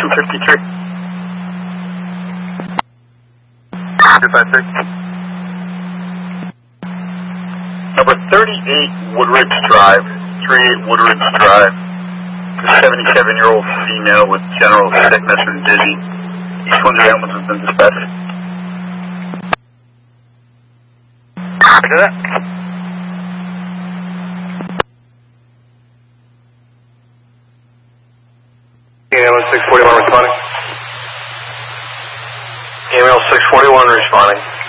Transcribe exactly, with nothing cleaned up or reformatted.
two fifty-three. two five three. Number thirty-eight Woodridge Drive, thirty-eight Woodridge Drive. A seventy-seven-year-old female with general sickness and dizzy. East Windsor ambulance has been dispatched. After that. Ambulance six forty-one responding. Ambulance six forty-one responding.